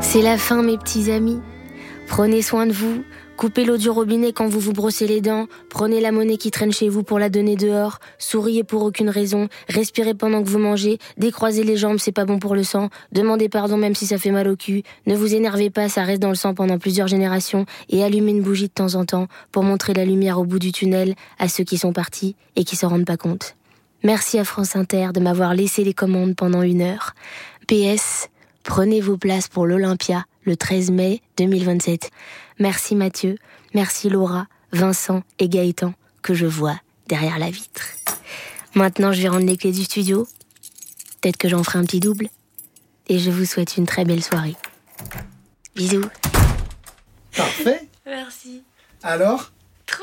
C'est la fin, mes petits amis. Prenez soin de vous. Coupez l'eau du robinet quand vous vous brossez les dents. Prenez la monnaie qui traîne chez vous pour la donner dehors. Souriez pour aucune raison. Respirez pendant que vous mangez. Décroisez les jambes, c'est pas bon pour le sang. Demandez pardon même si ça fait mal au cul. Ne vous énervez pas, ça reste dans le sang pendant plusieurs générations. Et allumez une bougie de temps en temps pour montrer la lumière au bout du tunnel à ceux qui sont partis et qui s'en rendent pas compte. Merci à France Inter de m'avoir laissé les commandes pendant 1 heure. PS, prenez vos places pour l'Olympia le 13 mai 2027. Merci Mathieu, merci Laura, Vincent et Gaëtan que je vois derrière la vitre. Maintenant, je vais rendre les clés du studio. Peut-être que j'en ferai un petit double. Et je vous souhaite une très belle soirée. Bisous. Parfait. Merci. Alors ? Trop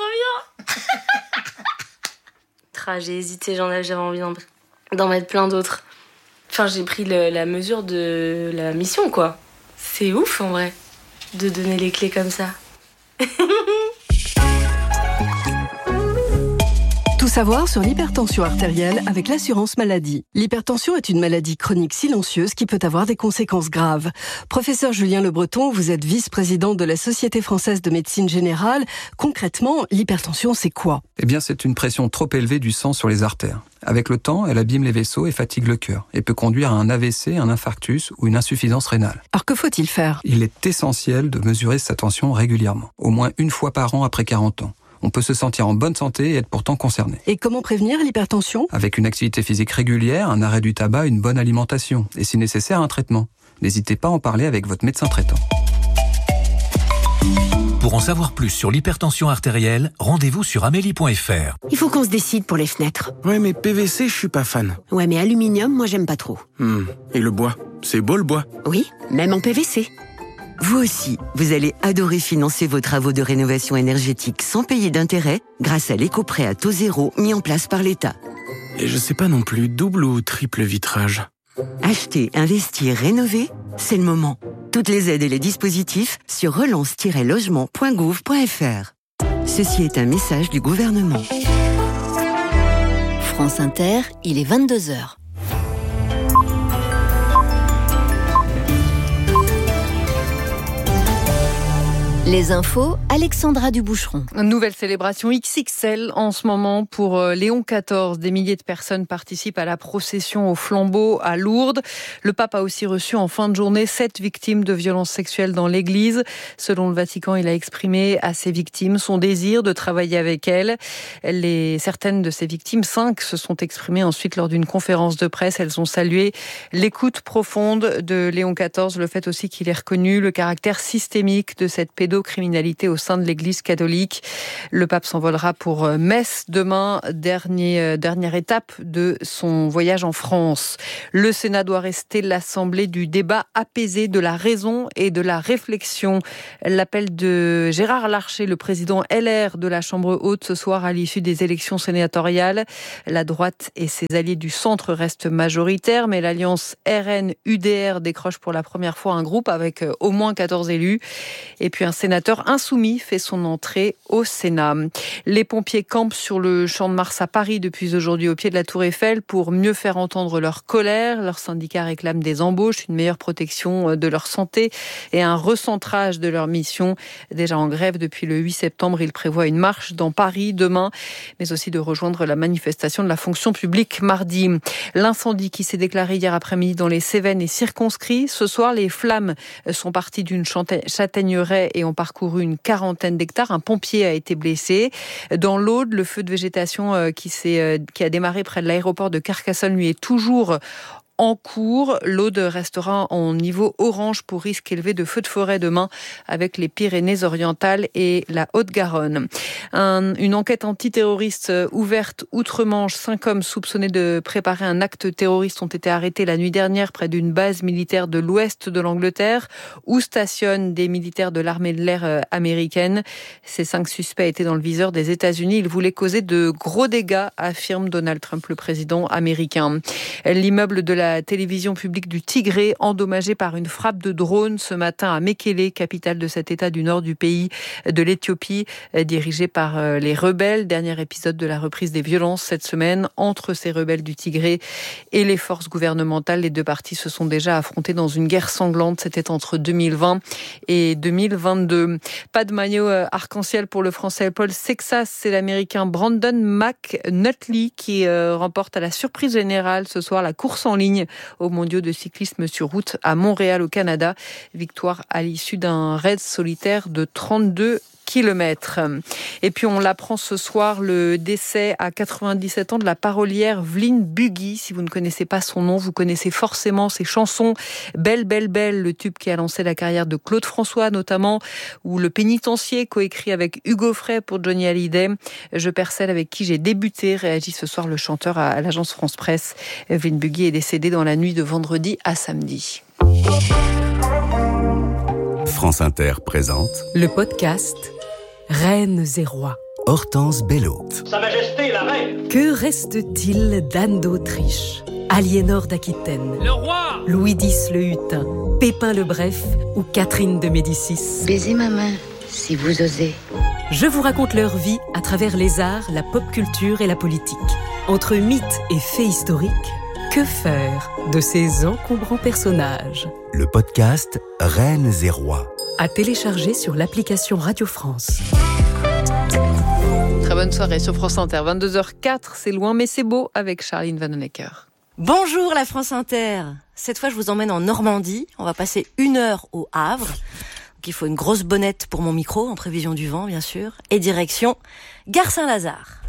bien. J'ai hésité, j'avais envie d'en mettre plein d'autres. Enfin, j'ai pris la mesure de la mission, quoi. C'est ouf, en vrai, de donner les clés comme ça. Tout savoir sur l'hypertension artérielle avec l'assurance maladie. L'hypertension est une maladie chronique silencieuse qui peut avoir des conséquences graves. Professeur Julien Le Breton, vous êtes vice-président de la Société française de médecine générale. Concrètement, l'hypertension, c'est quoi ? Eh bien, c'est une pression trop élevée du sang sur les artères. Avec le temps, elle abîme les vaisseaux et fatigue le cœur et peut conduire à un AVC, un infarctus ou une insuffisance rénale. Alors que faut-il faire ? Il est essentiel de mesurer sa tension régulièrement, au moins 1 fois par an après 40 ans. On peut se sentir en bonne santé et être pourtant concerné. Et comment prévenir l'hypertension ? Avec une activité physique régulière, un arrêt du tabac, une bonne alimentation et si nécessaire un traitement. N'hésitez pas à en parler avec votre médecin traitant. Pour en savoir plus sur l'hypertension artérielle, rendez-vous sur amélie.fr. Il faut qu'on se décide pour les fenêtres. Ouais, mais PVC, je suis pas fan. Ouais, mais aluminium, moi j'aime pas trop. Et le bois ? C'est beau le bois ? Oui, même en PVC. Vous aussi, vous allez adorer financer vos travaux de rénovation énergétique sans payer d'intérêt grâce à l'éco-prêt à taux zéro mis en place par l'État. Et je sais pas non plus, double ou triple vitrage ? Acheter, investir, rénover, c'est le moment. Toutes les aides et les dispositifs sur relance-logement.gouv.fr. Ceci est un message du gouvernement. France Inter, il est 22h. Les infos, Alexandra Duboucheron. Nouvelle célébration XXL en ce moment pour Léon XIV. Des milliers de personnes participent à la procession au flambeau à Lourdes. Le pape a aussi reçu en fin de journée 7 victimes de violences sexuelles dans l'église. Selon le Vatican, il a exprimé à ses victimes son désir de travailler avec elles. Certaines de ces victimes, 5, se sont exprimées ensuite lors d'une conférence de presse. Elles ont salué l'écoute profonde de Léon XIV, le fait aussi qu'il ait reconnu le caractère systémique de cette pédocriminalité au sein de l'Église catholique. Le pape s'envolera pour Metz demain, dernière étape de son voyage en France. Le Sénat doit rester l'assemblée du débat apaisé, de la raison et de la réflexion. L'appel de Gérard Larcher, le président LR de la Chambre haute, ce soir à l'issue des élections sénatoriales. La droite et ses alliés du centre restent majoritaires, mais l'alliance RN-UDR décroche pour la première fois un groupe avec au moins 14 élus. Et puis un sénateur insoumis fait son entrée au Sénat. Les pompiers campent sur le Champ de Mars à Paris depuis aujourd'hui au pied de la Tour Eiffel pour mieux faire entendre leur colère. Leurs syndicats réclament des embauches, une meilleure protection de leur santé et un recentrage de leur mission. Déjà en grève depuis le 8 septembre, ils prévoient une marche dans Paris demain, mais aussi de rejoindre la manifestation de la fonction publique mardi. L'incendie qui s'est déclaré hier après-midi dans les Cévennes est circonscrit. Ce soir, les flammes sont parties d'une châtaigneraie et ont parcouru une 40aine d'hectares. Un pompier a été blessé. Dans l'Aude, le feu de végétation qui a démarré près de l'aéroport de Carcassonne lui est toujours en cours. L'Aude restera en niveau orange pour risque élevé de feux de forêt demain avec les Pyrénées-Orientales et la Haute-Garonne. Une enquête antiterroriste ouverte outre-Manche. 5 hommes soupçonnés de préparer un acte terroriste ont été arrêtés la nuit dernière près d'une base militaire de l'ouest de l'Angleterre où stationnent des militaires de l'armée de l'air américaine. Ces 5 suspects étaient dans le viseur des États-Unis. Ils voulaient causer de gros dégâts, affirme Donald Trump, le président américain. L'immeuble de la la télévision publique du Tigré, endommagée par une frappe de drone ce matin à Mekele, capitale de cet état du nord du pays, de l'Éthiopie, dirigée par les rebelles. Dernier épisode de la reprise des violences cette semaine entre ces rebelles du Tigré et les forces gouvernementales. Les deux parties se sont déjà affrontées dans une guerre sanglante. C'était entre 2020 et 2022. Pas de maillot arc-en-ciel pour le Français Paul Sexas. C'est l'Américain Brandon McNulty qui remporte à la surprise générale ce soir la course en ligne aux mondiaux de cyclisme sur route à Montréal au Canada. Victoire à l'issue d'un raid solitaire de 32 kilomètres. Et puis on l'apprend ce soir, le décès à 97 ans de la parolière Vline Buggy. Si vous ne connaissez pas son nom, vous connaissez forcément ses chansons Belle, belle, belle, le tube qui a lancé la carrière de Claude François notamment, ou Le Pénitencier, coécrit avec Hugo Frey pour Johnny Hallyday. Je perds celle avec qui j'ai débuté, réagit ce soir le chanteur à l'agence France Presse. Vline Buggy est décédé dans la nuit de vendredi à samedi. France Inter présente le podcast Reines et rois. Hortense Bello. Sa Majesté la Reine. Que reste-t-il d'Anne d'Autriche, Aliénor d'Aquitaine, le roi, Louis X le Hutin, Pépin le Bref ou Catherine de Médicis? Baisez ma main, si vous osez. Je vous raconte leur vie à travers les arts, la pop culture et la politique. Entre mythes et faits historiques, que faire de ces encombrants personnages? Le podcast Reines et rois. À télécharger sur l'application Radio France. Très bonne soirée sur France Inter. 22h04, c'est loin mais c'est beau avec Charline Vanhoenacker. Bonjour la France Inter. Cette fois, je vous emmène en Normandie. On va passer 1 heure au Havre. Donc, il faut une grosse bonnette pour mon micro, en prévision du vent, bien sûr. Et direction Gare Saint-Lazare.